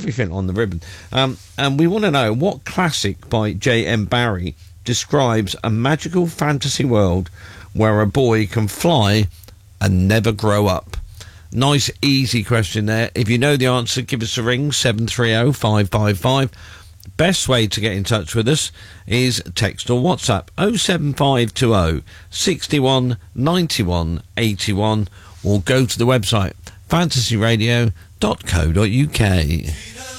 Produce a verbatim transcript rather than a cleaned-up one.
everything on the ribbon. Um, and we want to know what classic by J M Barrie describes a magical fantasy world where a boy can fly and never grow up. Nice, easy question there. If you know the answer, give us a ring, seven three zero, five five five. Best way to get in touch with us is text or WhatsApp oh seven five two oh, six one, nine one, eight one, or go to the website fantasy radio dot co dot uk.